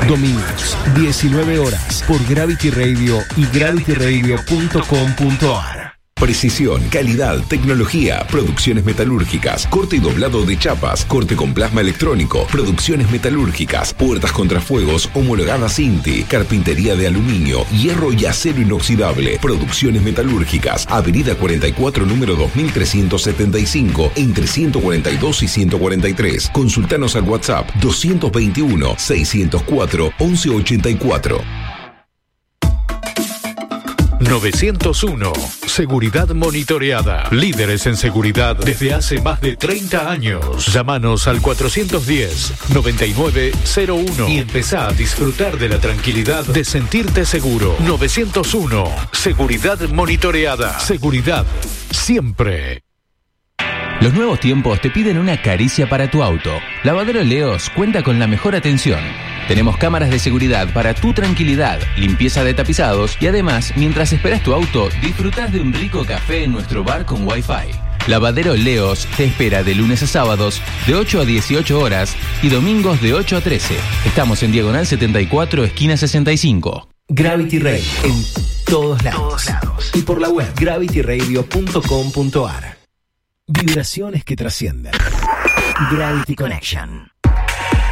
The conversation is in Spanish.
Domingos, 19 horas, por Gravity Radio y gravityradio.com.ar. Precisión, calidad, tecnología, producciones metalúrgicas, corte y doblado de chapas, corte con plasma electrónico, producciones metalúrgicas, puertas contrafuegos homologadas INTI, carpintería de aluminio, hierro y acero inoxidable, producciones metalúrgicas, Avenida 44, número 2375, entre 142 y 143. Consultanos al WhatsApp 221-604-1184. 901. Seguridad monitoreada. Líderes en seguridad desde hace más de 30 años. Llámanos al 410-9901 y empezá a disfrutar de la tranquilidad de sentirte seguro. 901. Seguridad monitoreada. Seguridad siempre. Los nuevos tiempos te piden una caricia para tu auto. Lavadero Leos cuenta con la mejor atención. Tenemos cámaras de seguridad para tu tranquilidad, limpieza de tapizados y además, mientras esperas tu auto, disfrutás de un rico café en nuestro bar con Wi-Fi. Lavadero Leos te espera de lunes a sábados de 8 a 18 horas y domingos de 8 a 13. Estamos en Diagonal 74, esquina 65. Gravity Radio, en todos lados. Y por la web gravityradio.com.ar. Vibraciones que trascienden. Gravity Connection.